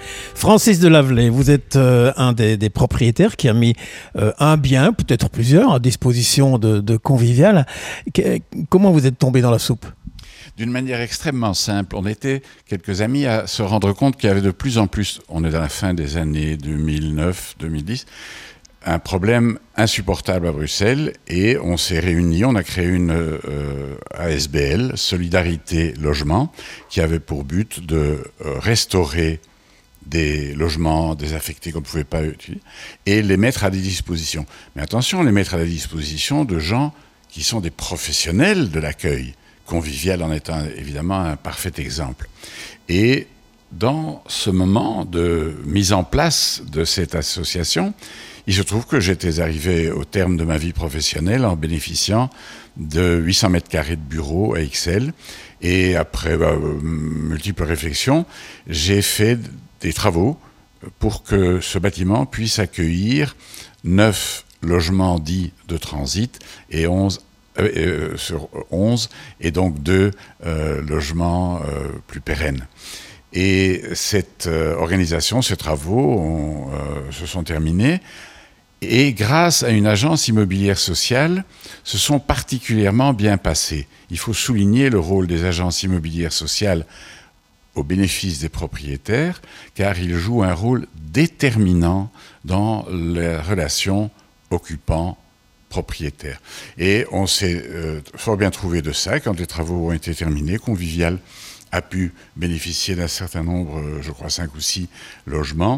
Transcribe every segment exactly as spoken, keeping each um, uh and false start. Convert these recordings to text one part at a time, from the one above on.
Francis Delavelay, vous êtes euh, un des, des propriétaires qui a mis euh, un bien, peut-être plusieurs, à disposition de, de Convivial. Que, comment vous êtes tombé dans la soupe ? D'une manière extrêmement simple. On était quelques amis à se rendre compte qu'il y avait de plus en plus, on est dans la fin des années deux mille neuf deux mille dix, un problème insupportable à Bruxelles, et on s'est réunis, on a créé une euh, A S B L, Solidarité Logement, qui avait pour but de euh, restaurer des logements désaffectés qu'on ne pouvait pas utiliser et les mettre à des dispositions. Mais attention, les mettre à la disposition de gens qui sont des professionnels de l'accueil. Convivial en étant évidemment un parfait exemple. Et dans ce moment de mise en place de cette association, il se trouve que j'étais arrivé au terme de ma vie professionnelle en bénéficiant de huit cents mètres carrés de bureau à Ixelles. Et après bah, multiples réflexions, j'ai fait des travaux pour que ce bâtiment puisse accueillir neuf logements dits de transit et onze Euh, sur onze, et donc deux euh, logements euh, plus pérennes. Et cette euh, organisation, ces travaux ont, euh, se sont terminés, et grâce à une agence immobilière sociale, se sont particulièrement bien passés. Il faut souligner le rôle des agences immobilières sociales au bénéfice des propriétaires, car ils jouent un rôle déterminant dans la relation occupant propriétaire. Et on s'est euh, fort bien trouvé de ça quand les travaux ont été terminés. Convivial a pu bénéficier d'un certain nombre, euh, je crois cinq ou six logements.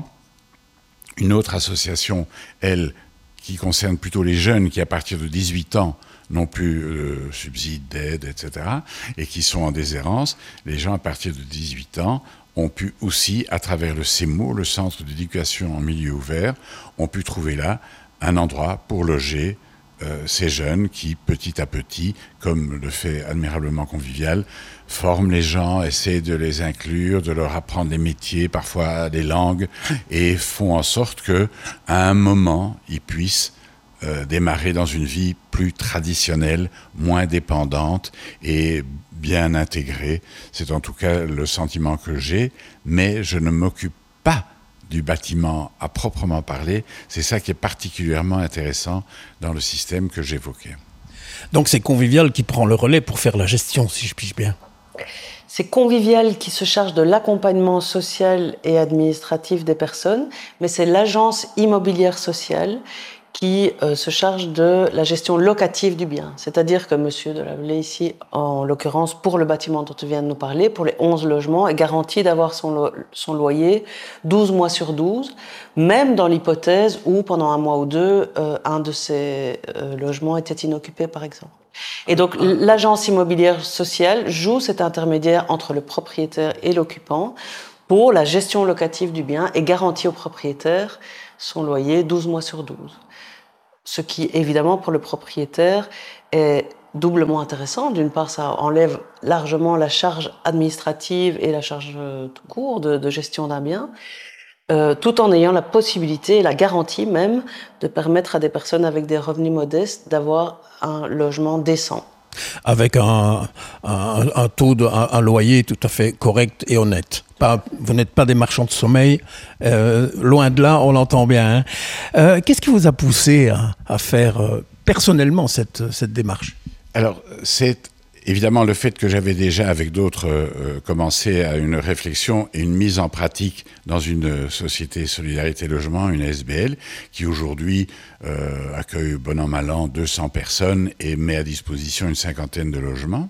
Une autre association, elle, qui concerne plutôt les jeunes qui, à partir de dix-huit ans, n'ont plus euh, subside, d'aide, et cetera, et qui sont en déshérence. Les gens à partir de dix-huit ans ont pu aussi, à travers le CEMO, le Centre d'éducation en milieu ouvert, ont pu trouver là un endroit pour loger Euh, ces jeunes qui, petit à petit, comme le fait admirablement Convivial, forment les gens, essaient de les inclure, de leur apprendre des métiers, parfois des langues, et font en sorte qu'à un moment, ils puissent euh, démarrer dans une vie plus traditionnelle, moins dépendante et bien intégrée. C'est en tout cas le sentiment que j'ai, mais je ne m'occupe pas du bâtiment à proprement parler. C'est ça qui est particulièrement intéressant dans le système que j'évoquais. Donc c'est Convivial qui prend le relais pour faire la gestion, si je pige bien. C'est Convivial qui se charge de l'accompagnement social et administratif des personnes, mais c'est l'agence immobilière sociale qui euh, se charge de la gestion locative du bien. C'est-à-dire que M. Delavelay, ici, en l'occurrence, pour le bâtiment dont tu viens de nous parler, pour les onze logements, est garanti d'avoir son, lo- son loyer douze mois sur douze, même dans l'hypothèse où, pendant un mois ou deux, euh, un de ces euh, logements était inoccupé, par exemple. Et donc, l'agence immobilière sociale joue cet intermédiaire entre le propriétaire et l'occupant pour la gestion locative du bien et garantit au propriétaire son loyer douze mois sur douze. Ce qui, évidemment, pour le propriétaire, est doublement intéressant. D'une part, ça enlève largement la charge administrative et la charge euh, tout court de, de gestion d'un bien, euh, tout en ayant la possibilité et la garantie même de permettre à des personnes avec des revenus modestes d'avoir un logement décent. Avec un, un, un taux de un, un loyer tout à fait correct et honnête. Pas, vous n'êtes pas des marchands de sommeil, euh, loin de là, on l'entend bien. Hein. Euh, qu'est-ce qui vous a poussé à, à faire euh, personnellement cette, cette démarche ? Alors, c'est évidemment le fait que j'avais déjà, avec d'autres, euh, commencé à une réflexion et une mise en pratique dans une société Solidarité Logement, une A S B L, qui aujourd'hui euh, accueille bon an mal an deux cents personnes et met à disposition une cinquantaine de logements.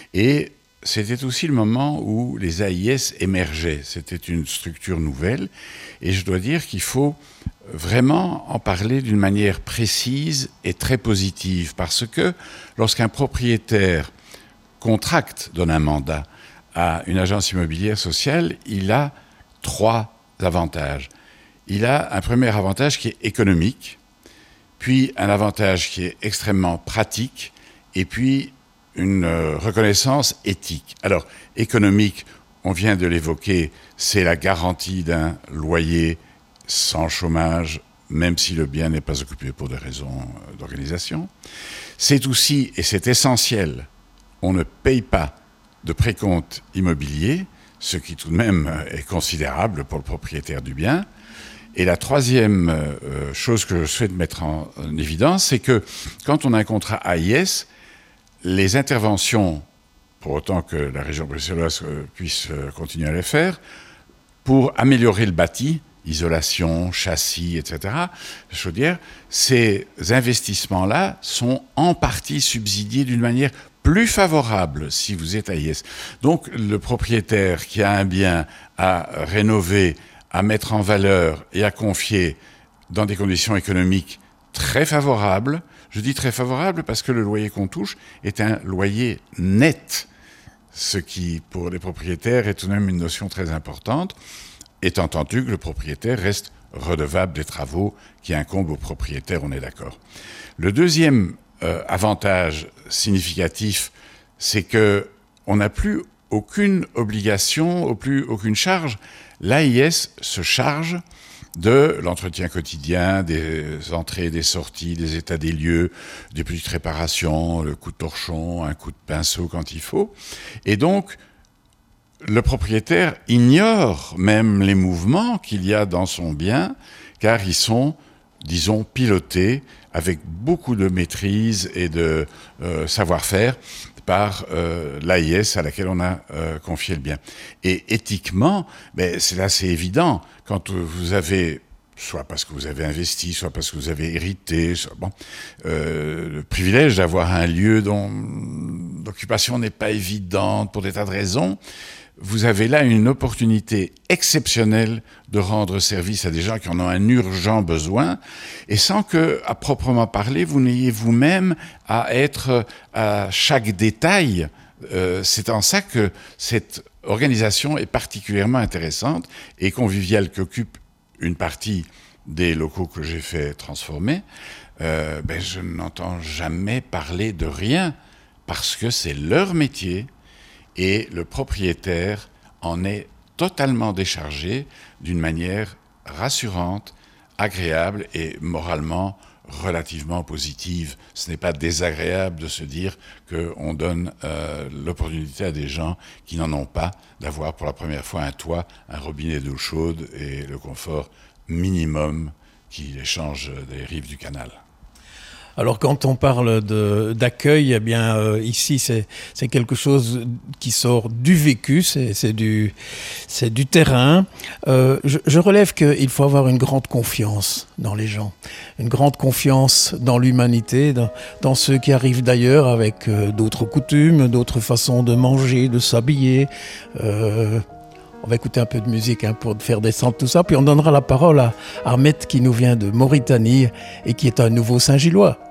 Et c'était aussi le moment où les A I S émergeaient. C'était une structure nouvelle. Et je dois dire qu'il faut vraiment en parler d'une manière précise et très positive. Parce que lorsqu'un propriétaire contracte, donne un mandat à une agence immobilière sociale, il a trois avantages. Il a un premier avantage qui est économique, puis un avantage qui est extrêmement pratique, et puis une euh, reconnaissance éthique. Alors, économique, on vient de l'évoquer, c'est la garantie d'un loyer sans chômage, même si le bien n'est pas occupé pour des raisons d'organisation. C'est aussi, et c'est essentiel, on ne paye pas de précompte immobilier, ce qui tout de même est considérable pour le propriétaire du bien. Et la troisième euh, chose que je souhaite mettre en, en évidence, c'est que quand on a un contrat A I S, les interventions, pour autant que la région bruxelloise euh, puisse euh, continuer à les faire, pour améliorer le bâti, isolation, châssis, et cetera, chaudière, ces investissements-là sont en partie subsidiés d'une manière plus favorable si vous êtes A I S. Donc le propriétaire qui a un bien à rénover, à mettre en valeur et à confier dans des conditions économiques très favorables, je dis très favorables parce que le loyer qu'on touche est un loyer net, ce qui pour les propriétaires est tout de même une notion très importante, étant entendu que le propriétaire reste redevable des travaux qui incombent au propriétaire, on est d'accord. Le deuxième euh, avantage significatif, c'est que on n'a plus aucune obligation, plus aucune charge. L'A I S se charge de l'entretien quotidien, des entrées, des sorties, des états des lieux, des petites réparations, le coup de torchon, un coup de pinceau quand il faut. Et donc, le propriétaire ignore même les mouvements qu'il y a dans son bien, car ils sont, disons, pilotés avec beaucoup de maîtrise et de euh, savoir-faire par euh, l'A I S à laquelle on a euh, confié le bien. Et éthiquement, ben, c'est là, c'est évident. Quand vous avez, soit parce que vous avez investi, soit parce que vous avez hérité, soit, bon, euh, le privilège d'avoir un lieu dont l'occupation n'est pas évidente pour des tas de raisons, vous avez là une opportunité exceptionnelle de rendre service à des gens qui en ont un urgent besoin, et sans que, à proprement parler, vous n'ayez vous-même à être à chaque détail. Euh, c'est en ça que cette organisation est particulièrement intéressante et conviviale, qu'occupe une partie des locaux que j'ai fait transformer. Euh, ben, je n'entends jamais parler de rien, parce que c'est leur métier, et le propriétaire en est totalement déchargé d'une manière rassurante, agréable et moralement relativement positive. Ce n'est pas désagréable de se dire qu'on donne euh, l'opportunité à des gens qui n'en ont pas d'avoir pour la première fois un toit, un robinet d'eau chaude et le confort minimum qui les change des rives du canal. Alors quand on parle de, d'accueil, eh bien euh, ici c'est, c'est quelque chose qui sort du vécu, c'est, c'est, du, c'est du terrain. Euh, je, je relève qu'il faut avoir une grande confiance dans les gens, une grande confiance dans l'humanité, dans, dans ceux qui arrivent d'ailleurs avec euh, d'autres coutumes, d'autres façons de manger, de s'habiller. Euh, On va écouter un peu de musique hein, pour faire descendre tout ça, puis on donnera la parole à Ahmed qui nous vient de Mauritanie et qui est un nouveau Saint-Gillois.